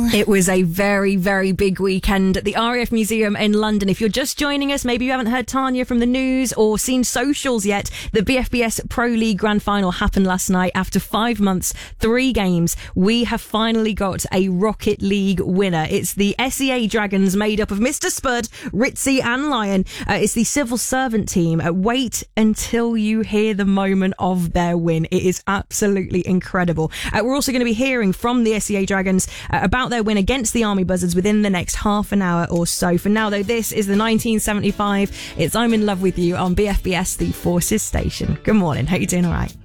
It was a very, very big weekend at the RAF Museum in London. If you're just joining us, maybe you haven't heard Tanya from the news or seen socials yet, the BFBS Pro League Grand Final happened last night. After 5 months, 3 games, we have finally got a Rocket League winner. It's the SEA Dragons, made up of Mr. Spud, Ritzy and Lion. It's the civil servant team. Wait until you hear the moment of their win. It is absolutely incredible. We're also going to be hearing from the SEA Dragons about their win against the Army Buzzards within the next half an hour or so. For now, though, this is the 1975. It's I'm in Love with You on BFBS, the Forces station. Good morning. Hope you're doing all right.